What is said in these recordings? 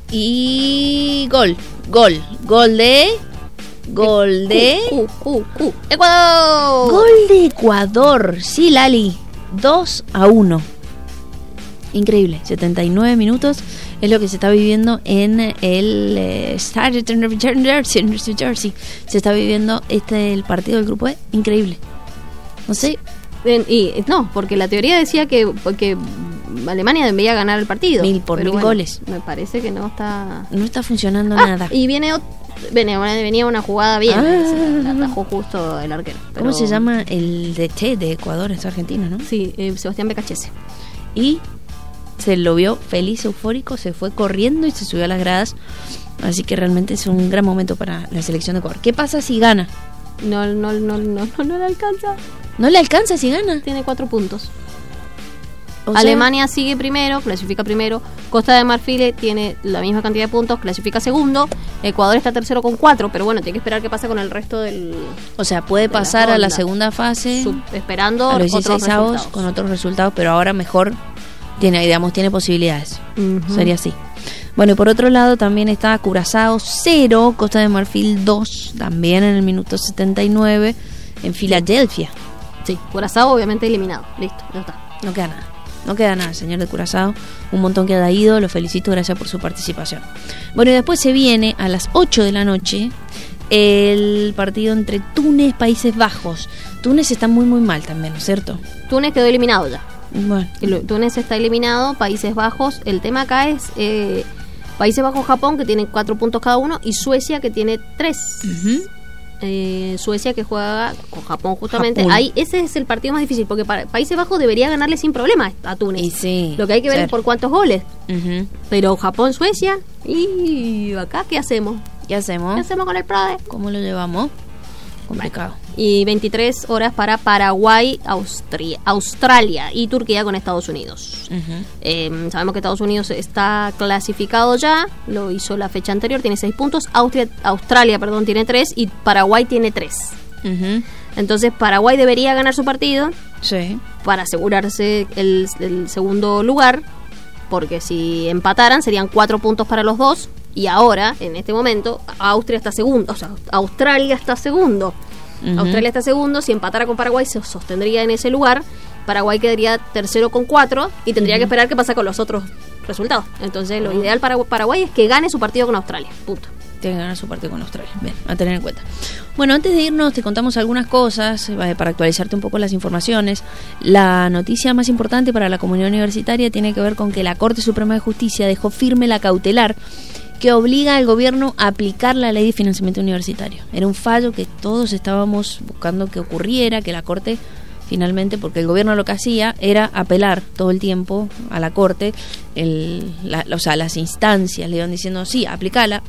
Y gol de Ecuador. Gol de Ecuador, sí, Lali, 2-1. Increíble, 79 minutos es lo que se está viviendo en el Stade de Jersey. Se está viviendo el partido del grupo E, increíble. No sé. No, porque la teoría decía que Alemania debía ganar el partido. 1000 goles. Me parece que no está funcionando nada. Y venía una jugada bien. La atajó justo el arquero. ¿Cómo se llama el DT de Ecuador? Es argentino, ¿no? Sí, Sebastián Becachese. Y se lo vio feliz, eufórico, se fue corriendo y se subió a las gradas. Así que realmente es un gran momento para la selección de Ecuador. ¿Qué pasa si gana? No le alcanza. ¿No le alcanza si gana? Tiene 4 puntos. O sea, Alemania sigue primero, clasifica primero. Costa de Marfil tiene la misma cantidad de puntos, clasifica segundo. Ecuador está tercero con 4, pero bueno, tiene que esperar qué pasa con el resto del... O sea, puede pasar a la segunda fase esperando a los otros 16avos con otros resultados, pero ahora mejor tiene posibilidades. Sería así. Bueno, y por otro lado también está Curazao 0, Costa de Marfil 2, también en el minuto 79 en Filadelfia. Sí, Curazao obviamente eliminado. Listo, ya está. No queda nada, señor de Curazao. Un montón que ha ido, lo felicito, gracias por su participación. Bueno, y después se viene a las 8 de la noche el partido entre Túnez, Países Bajos. Túnez está muy muy mal también, ¿no es cierto? Túnez quedó eliminado ya. Bueno. Túnez está eliminado, Países Bajos. El tema acá es Países Bajos, Japón, que tiene 4 puntos cada uno, y Suecia, que tiene 3. Suecia, que juega con Japón justamente. Ahí ese es el partido más difícil, porque Países Bajos debería ganarle sin problema a Túnez. Y sí, lo que hay que ver es por cuántos goles. Pero Japón, Suecia, y acá ¿qué hacemos? ¿Qué hacemos con el PRODE? ¿Cómo lo llevamos? Complicado. Y 23 horas para Paraguay, Australia y Turquía con Estados Unidos. Sabemos que Estados Unidos está clasificado ya, lo hizo la fecha anterior, tiene 6 puntos. Australia, tiene 3 y Paraguay tiene 3. Entonces Paraguay debería ganar su partido para asegurarse el segundo lugar, porque si empataran serían 4 puntos para los dos. Y ahora, en este momento, Australia está segundo. Australia está segundo. Si empatara con Paraguay, se sostendría en ese lugar. Paraguay quedaría tercero con 4 y tendría que esperar qué pasa con los otros resultados. Entonces, lo ideal para Paraguay es que gane su partido con Australia. Punto. Tiene que ganar su partido con Australia. Bien, a tener en cuenta. Bueno, antes de irnos, te contamos algunas cosas para actualizarte un poco las informaciones. La noticia más importante para la comunidad universitaria tiene que ver con que la Corte Suprema de Justicia dejó firme la cautelar que obliga al gobierno a aplicar la ley de financiamiento universitario. Era un fallo que todos estábamos buscando que ocurriera, que la Corte finalmente, porque el gobierno lo que hacía era apelar todo el tiempo a la Corte, las instancias le iban diciendo, sí, aplica,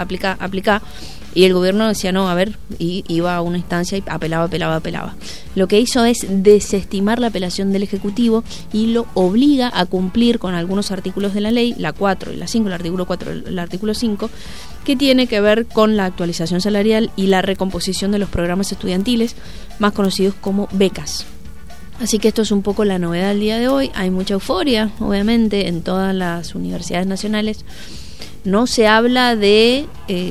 y el gobierno decía, no, a ver, y iba a una instancia y apelaba. Lo que hizo es desestimar la apelación del Ejecutivo y lo obliga a cumplir con algunos artículos de la ley, la 4 y la 5, el artículo 4 y el artículo 5, que tiene que ver con la actualización salarial y la recomposición de los programas estudiantiles, más conocidos como becas. Así que esto es un poco la novedad del día de hoy. Hay mucha euforia, obviamente, en todas las universidades nacionales. No se habla de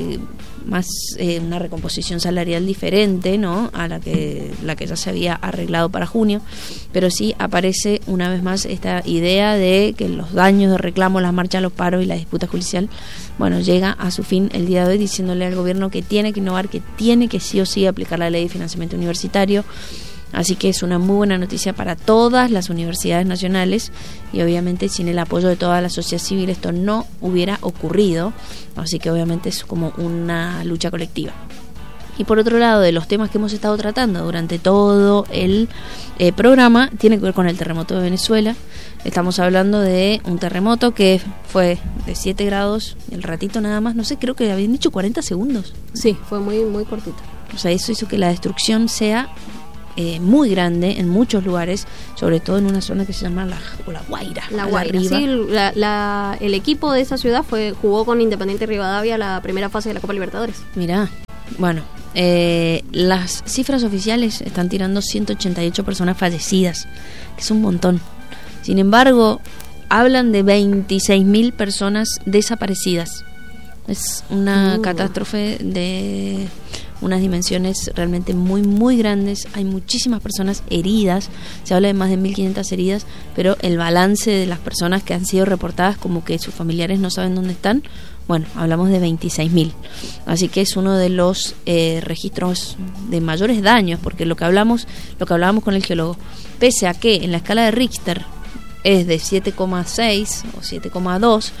una recomposición salarial diferente, ¿no?, a la que ya se había arreglado para junio, pero sí aparece una vez más esta idea de que los daños de reclamo, las marchas, los paros y la disputa judicial, llega a su fin el día de hoy, diciéndole al gobierno que tiene que innovar, que tiene que sí o sí aplicar la ley de financiamiento universitario. Así que es una muy buena noticia para todas las universidades nacionales y obviamente sin el apoyo de toda la sociedad civil esto no hubiera ocurrido, así que obviamente es como una lucha colectiva. Y por otro lado, de los temas que hemos estado tratando durante todo el programa, tiene que ver con el terremoto de Venezuela. Estamos hablando de un terremoto que fue de 7 grados, el ratito nada más, no sé, creo que habían dicho 40 segundos. Sí, fue muy, muy cortito. O sea, eso hizo que la destrucción sea muy grande en muchos lugares, sobre todo en una zona que se llama La Guaira. La Guaira, sí, el equipo de esa ciudad jugó con Independiente Rivadavia la primera fase de la Copa Libertadores. Mirá, bueno, las cifras oficiales están tirando 188 personas fallecidas, que es un montón. Sin embargo, hablan de 26.000 personas desaparecidas. Es una catástrofe de unas dimensiones realmente muy, muy grandes. Hay muchísimas personas heridas. Se habla de más de 1.500 heridas, pero el balance de las personas que han sido reportadas como que sus familiares no saben dónde están, bueno, hablamos de 26.000. Así que es uno de los registros de mayores daños, porque lo que hablábamos con el geólogo, pese a que en la escala de Richter es de 7,6 o 7,2,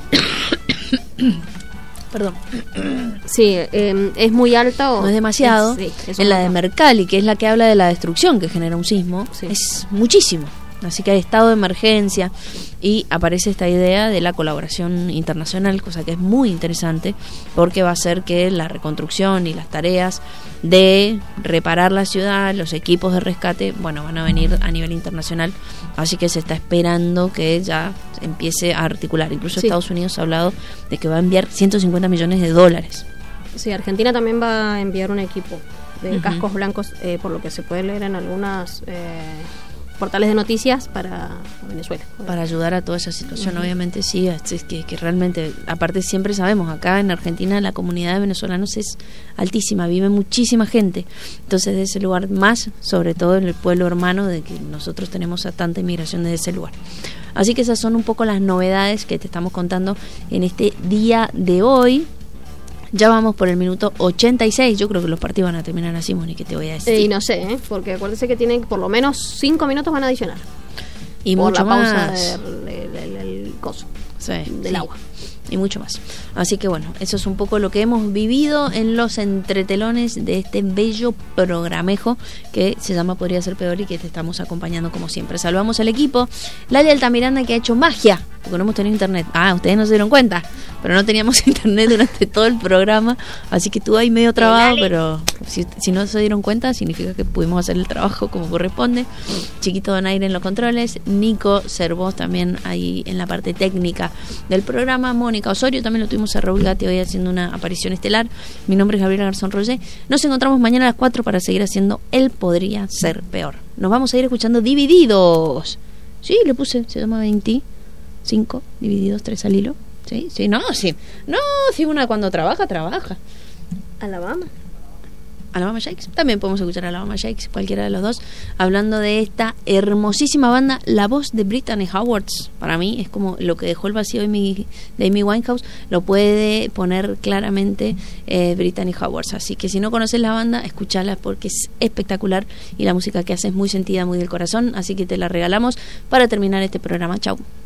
perdón. Sí, es muy alta o no es demasiado. Es en la de Mercalli, que es la que habla de la destrucción que genera un sismo, es muchísimo. Así que hay estado de emergencia y aparece esta idea de la colaboración internacional, cosa que es muy interesante porque va a hacer que la reconstrucción y las tareas de reparar la ciudad, los equipos de rescate, bueno, van a venir a nivel internacional. Así que se está esperando que ya empiece a articular. Incluso Estados Unidos ha hablado de que va a enviar $150 millones. Sí, Argentina también va a enviar un equipo de cascos blancos, por lo que se puede leer en algunas portales de noticias para Venezuela. Para ayudar a toda esa situación, obviamente sí, es que realmente, aparte siempre sabemos, acá en Argentina la comunidad de venezolanos es altísima, vive muchísima gente, entonces de ese lugar más, sobre todo en el pueblo hermano, de que nosotros tenemos a tanta inmigración desde ese lugar. Así que esas son un poco las novedades que te estamos contando en este día de hoy. Ya vamos por el minuto 86. Yo creo que los partidos van a terminar así, Moni, que te voy a decir. Y no sé, porque acuérdese que tienen por lo menos 5 minutos van a adicionar. Y por mucho la pausa más. del coso, del sí. agua. Y mucho más. Así que bueno, eso es un poco lo que hemos vivido en los entretelones de este bello programejo que se llama Podría Ser Peor y que te estamos acompañando como siempre. Saludamos al equipo. Lali Altamiranda, que ha hecho magia, porque no hemos tenido internet. Ustedes no se dieron cuenta, pero no teníamos internet durante todo el programa, así que estuvo ahí medio trabado, pero si no se dieron cuenta, significa que pudimos hacer el trabajo como corresponde. Chiquito Donaire en los controles, Nico Cervós también ahí en la parte técnica del programa, Mónica Osorio, también lo tuvimos a Raúl Gatti hoy haciendo una aparición estelar. Mi nombre es Gabriela Garzón Roger. Nos encontramos mañana a las 4 para seguir haciendo El Podría Ser Peor. Nos vamos a ir escuchando Divididos. Sí, le puse, se llama 25 divididos 3 al hilo. Sí, una cuando trabaja. Alabama Shakes. También podemos escuchar a Alabama Shakes, cualquiera de los dos, hablando de esta hermosísima banda. La voz de Brittany Howard, para mí, es como lo que dejó el vacío de Amy Winehouse, lo puede poner claramente Brittany Howard. Así que si no conoces la banda, escúchala porque es espectacular y la música que hace es muy sentida, muy del corazón. Así que te la regalamos para terminar este programa. Chau.